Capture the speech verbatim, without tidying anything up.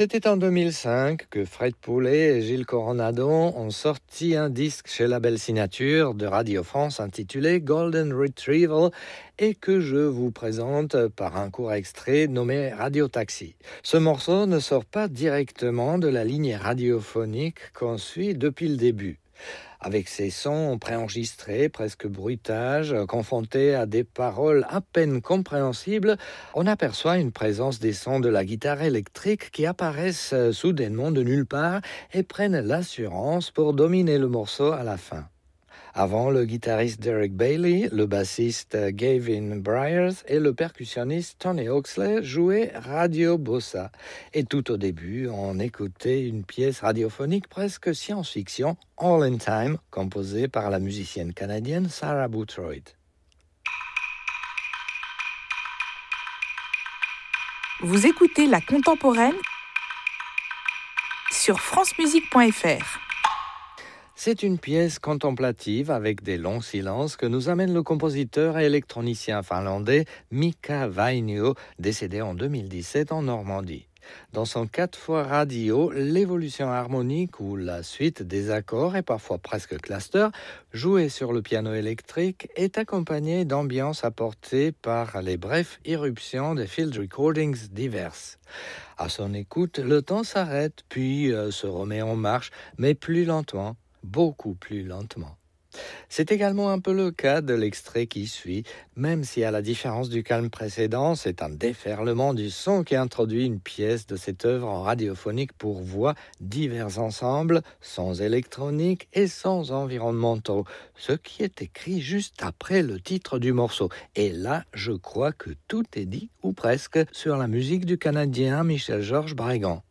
C'était en deux mille cinq que Fred Poulet et Gilles Coronado ont sorti un disque chez Label Signature de Radio France intitulé Golden Retrieval et que je vous présente par un court extrait nommé Radio Taxi. Ce morceau ne sort pas directement de la ligne radiophonique qu'on suit depuis le début. Avec ses sons préenregistrés, presque bruitages, confrontés à des paroles à peine compréhensibles, on aperçoit une présence des sons de la guitare électrique qui apparaissent soudainement de nulle part et prennent l'assurance pour dominer le morceau à la fin. Avant, le guitariste Derek Bailey, le bassiste Gavin Bryars et le percussionniste Tony Oxley jouaient Radio Bossa. Et tout au début, on écoutait une pièce radiophonique presque science-fiction, All in Time, composée par la musicienne canadienne Sarah Boothroyd. Vous écoutez La Contemporaine sur francemusique point f r. C'est une pièce contemplative avec des longs silences que nous amène le compositeur et électronicien finlandais Mika Vainio, décédé en deux mille dix-sept en Normandie. Dans son quatre fois radio, l'évolution harmonique ou la suite des accords et parfois presque cluster, jouée sur le piano électrique, est accompagnée d'ambiances apportées par les brèves irruptions des field recordings diverses. À son écoute, le temps s'arrête puis euh, se remet en marche, mais plus lentement. Beaucoup plus lentement. C'est également un peu le cas de l'extrait qui suit, même si à la différence du calme précédent, c'est un déferlement du son qui introduit une pièce de cette œuvre en radiophonique pour voix divers ensembles, sons électroniques et sons environnementaux, ce qui est écrit juste après le titre du morceau. Et là, je crois que tout est dit, ou presque, sur la musique du Canadien Michel-Georges Brégan.